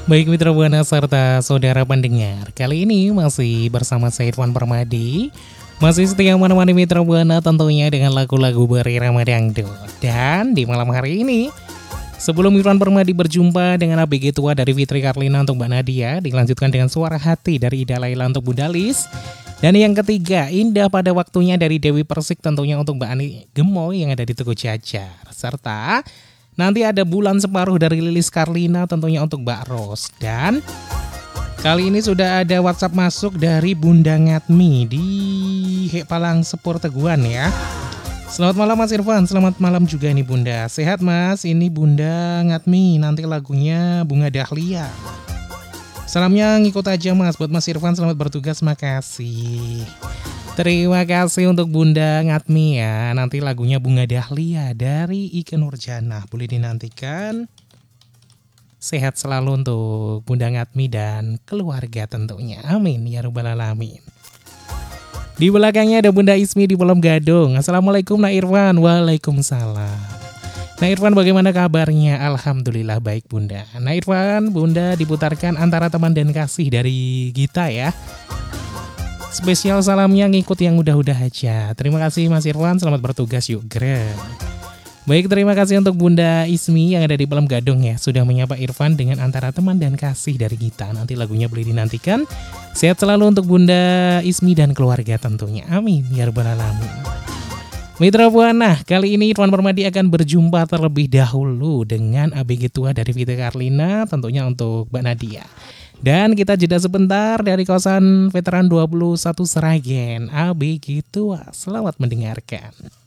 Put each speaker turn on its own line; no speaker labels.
Baik mitra Buana serta saudara pendengar, kali ini masih bersama saya Irfan Permadi. Masih setia menemani mitra Buana tentunya dengan lagu-lagu berirama dangdut. Dan di malam hari ini, sebelum Irfan Permadi berjumpa dengan ABG tua dari Fitri Karlina untuk Mbak Nadia, dilanjutkan dengan Suara Hati dari Ida Laila untuk Bunda Lis. Dan yang ketiga, Indah Pada Waktunya dari Dewi Persik tentunya untuk Mbak Ani Gemoy yang ada di Tugu Jajar. Serta nanti ada Bulan Separuh dari Lilis Karlina tentunya untuk Mbak Ros. Dan kali ini sudah ada WhatsApp masuk dari Bunda Ngatmi di Palang Sepur Teguan ya. Selamat malam Mas Irfan, selamat malam juga nih Bunda. Sehat Mas, ini Bunda Ngatmi, nanti lagunya Bunga Dahlia. Salamnya ngikut aja Mas, buat Mas Irfan selamat bertugas, makasih. Terima kasih untuk Bunda Ngatmi ya. Nanti lagunya Bunga Dahlia dari Ikke Nurjanah. Boleh dinantikan. Sehat selalu untuk Bunda Ngatmi dan keluarga tentunya. Amin ya rabbal alamin. Di belakangnya ada Bunda Ismi di Pulau Gadung. Assalamualaikum Nak Irfan. Waalaikumsalam. Nah Irfan bagaimana kabarnya? Alhamdulillah baik Bunda. Nah Irfan, Bunda diputarkan Antara Teman dan Kasih dari Gita ya. Spesial salamnya ngikut yang udah-udah aja. Terima kasih Mas Irfan, selamat bertugas yuk Gren. Baik, terima kasih untuk Bunda Ismi yang ada di Pulau Gadung ya. Sudah menyapa Irfan dengan Antara Teman dan Kasih dari Gita. Nanti lagunya boleh dinantikan. Sehat selalu untuk Bunda Ismi dan keluarga tentunya. Amin ya rabbal alamin. Mitra Buana, kali ini Irfan Permadi akan berjumpa terlebih dahulu dengan ABG tua dari Fitri Karlina, tentunya untuk Mbak Nadia. Dan kita jeda sebentar dari kawasan Veteran 21 Sragen, ABG tua. Selamat mendengarkan.